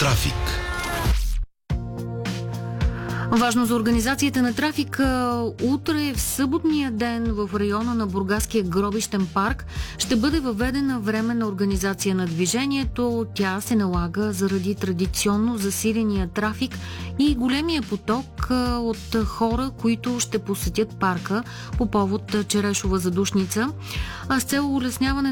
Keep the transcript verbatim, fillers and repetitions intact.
Трафик. Важно за организацията на трафика, утре в съботния ден в района на Бургаския гробищен парк ще бъде въведена временна организация на движението. Тя се налага заради традиционно засиления трафик и големия поток от хора, които ще посетят парка по повод Черешова задушница. А с цел улесняване